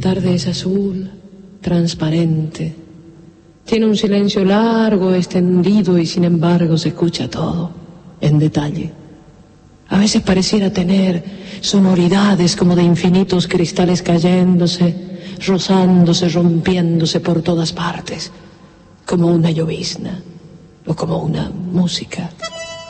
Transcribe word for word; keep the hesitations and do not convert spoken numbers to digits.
tarde es azul, transparente. Tiene un silencio largo, extendido, y sin embargo se escucha todo, en detalle. A veces pareciera tener sonoridades como de infinitos cristales cayéndose, rozándose, rompiéndose por todas partes, como una llovizna o como una música.